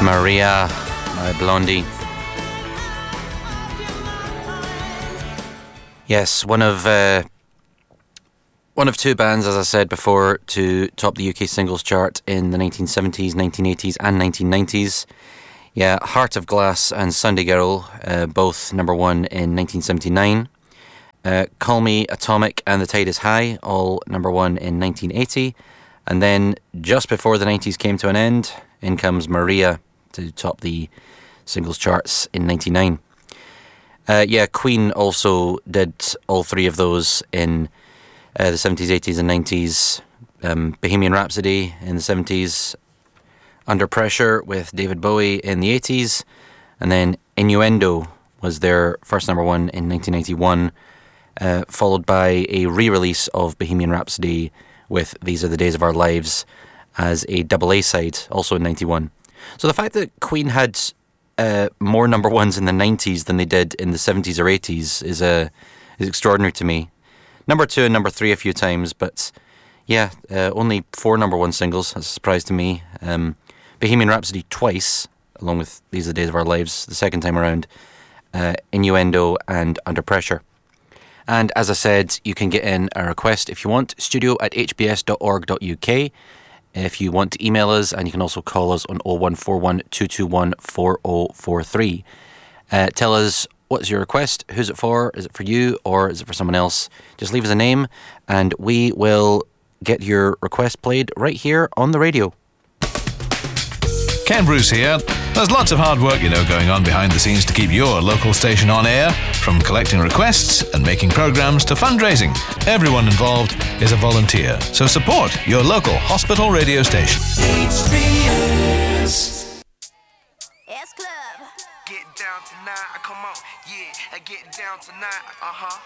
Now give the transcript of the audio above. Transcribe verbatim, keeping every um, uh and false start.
Maria by Blondie. Yes, one of uh, one of two bands, as I said before, to top the U K singles chart in the nineteen seventies, nineteen eighties and nineteen nineties. Yeah, Heart of Glass and Sunday Girl, uh, both number one in nineteen seventy-nine. Uh, Call Me Atomic and The Tide Is High, all number one in nineteen eighty. And then, just before the nineties came to an end, in comes Maria to top the singles charts in ninety-nine. Uh, yeah, Queen also did all three of those in uh, the seventies, eighties and nineties. Um, Bohemian Rhapsody in the seventies, Under Pressure with David Bowie in the eighties, and then Innuendo was their first number one in nineteen ninety-one, uh, followed by a re-release of Bohemian Rhapsody with These Are the Days of Our Lives as a double A side, also in ninety-one. So the fact that Queen had uh, more number ones in the nineties than they did in the seventies or eighties is uh, is extraordinary to me. Number two and number three a few times, but yeah, uh, only four number one singles. That's a surprise to me. Um, Bohemian Rhapsody twice, along with These Are the Days of Our Lives, the second time around, uh, Innuendo and Under Pressure. And as I said, you can get in a request if you want, studio at h b s dot org dot u k. If you want to email us, and you can also call us on oh one four one, two two one, four oh four three. Uh, tell us, what's your request? Who's it for? Is it for you or is it for someone else? Just leave us a name and we will get your request played right here on the radio. Ken Bruce here. There's lots of hard work, you know, going on behind the scenes to keep your local station on air, from collecting requests and making programmes to fundraising. Everyone involved is a volunteer, so support your local hospital radio station. H B S S Club. Get down tonight, come on, yeah, get down tonight, uh-huh.